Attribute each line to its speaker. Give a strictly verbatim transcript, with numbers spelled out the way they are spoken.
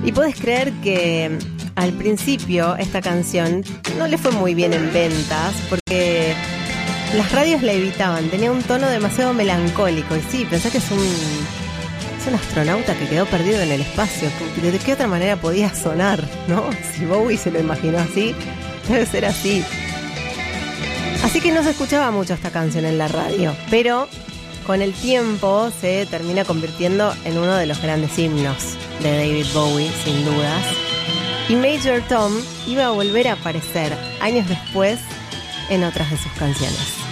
Speaker 1: Y podés creer que al principio esta canción no le fue muy bien en ventas porque las radios la evitaban, tenía un tono demasiado melancólico. Y sí, pensá que es un, es un astronauta que quedó perdido en el espacio. ¿De qué otra manera podía sonar, no? Si Bowie se lo imaginó así, debe ser así. Así que no se escuchaba mucho esta canción en la radio, pero con el tiempo se termina convirtiendo en uno de los grandes himnos de David Bowie, sin dudas. Y Major Tom iba a volver a aparecer años después en otras de sus canciones.